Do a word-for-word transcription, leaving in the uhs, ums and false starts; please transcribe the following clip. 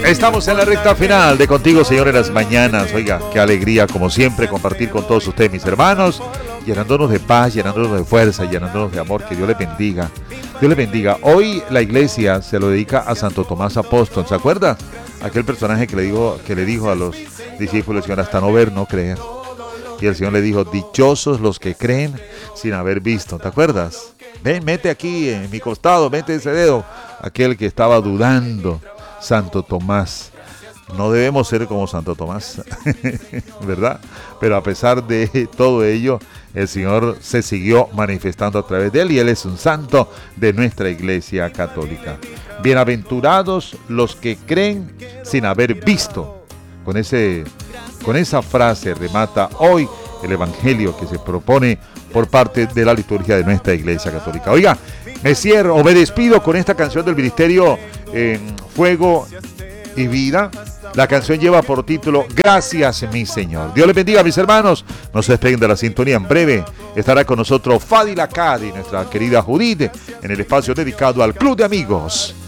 Estamos en la recta final de Contigo, Señor, en las mañanas. Oiga, qué alegría, como siempre, compartir con todos ustedes, mis hermanos, llenándonos de paz, llenándonos de fuerza, llenándonos de amor. Que Dios les bendiga. Dios les bendiga. Hoy la iglesia se lo dedica a Santo Tomás Apóstol. ¿Se acuerda? Aquel personaje que le dijo, que le dijo a los discípulos: Señor, hasta no ver, no creer. Y el Señor le dijo: dichosos los que creen sin haber visto. ¿Te acuerdas? Ven, mete aquí en mi costado, mete ese dedo. Aquel que estaba dudando, Santo Tomás. No debemos ser como Santo Tomás, ¿verdad? Pero a pesar de todo ello, el Señor se siguió manifestando a través de él y él es un santo de nuestra Iglesia Católica. Bienaventurados los que creen sin haber visto. Con ese, con esa frase remata hoy el Evangelio que se propone por parte de la liturgia de nuestra Iglesia Católica. Oiga, me cierro o me despido con esta canción del Ministerio eh, Fuego y Vida. La canción lleva por título Gracias, mi Señor. Dios les bendiga, mis hermanos. No se despeguen de la sintonía. En breve estará con nosotros Fadila Cadi, nuestra querida Judith, en el espacio dedicado al Club de Amigos.